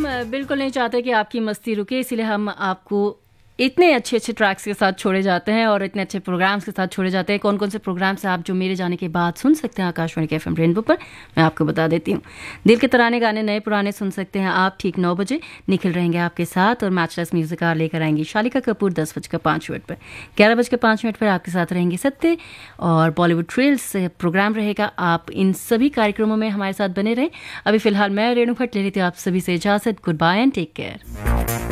हम बिल्कुल नहीं चाहते कि आपकी मस्ती रुके, इसीलिए हम आपको इतने अच्छे अच्छे ट्रैक्स के साथ छोड़े जाते हैं और इतने अच्छे प्रोग्राम्स के साथ छोड़े जाते हैं। कौन कौन से प्रोग्राम्स आप जो मेरे जाने के बाद सुन सकते हैं आकाशवाणी के FM रेनबो पर, मैं आपको बता देती हूँ। दिल के तराने गाने नए पुराने सुन सकते हैं आप ठीक 9 बजे। निखिल रहेंगे आपके साथ और मैचलेस म्यूजिक आर लेकर आएंगी शालिका कपूर 10:05 पर। 11:05 पर आपके साथ रहेंगे सत्य और बॉलीवुड ट्रेल्स प्रोग्राम रहेगा। आप इन सभी कार्यक्रमों में हमारे साथ बने रहें। अभी फिलहाल मैं रेणु भट्ट ले रही थी आप सभी से इजाजत। Good bye and take care.